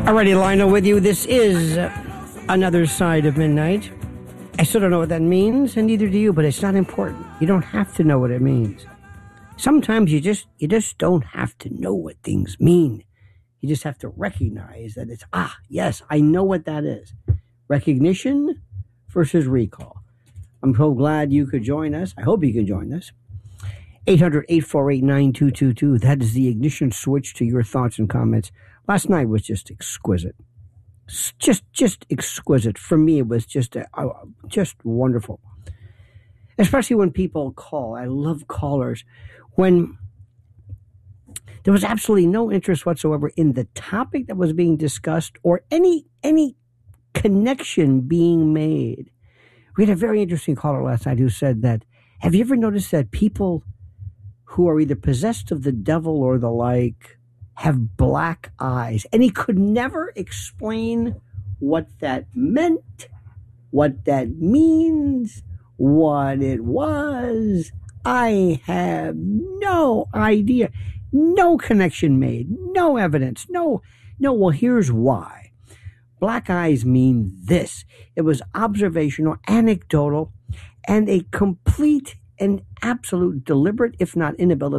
Alrighty, Lionel with you. This is Another Side of Midnight. I still don't know what that means, and neither do you, but it's not important. You don't have to know what it means. Sometimes you just don't have to know what things mean. You just have to recognize that it's, yes, I know what that is. Recognition versus recall. I'm so glad you could join us. I hope you can join us. 800-848-9222. That is the ignition switch to your thoughts and comments. Last night was just exquisite. Just exquisite. For me, it was just wonderful. Especially when people call. I love callers. When there was absolutely no interest whatsoever in the topic that was being discussed or any connection being made. We had a very interesting caller last night who said that, have you ever noticed that people who are either possessed of the devil or the like have black eyes? And he could never explain what that meant, what that means, what it was. I have no idea. No connection made. No evidence. No. Well, here's why. Black eyes mean this. It was observational, anecdotal, and a complete and absolute deliberate, if not inability,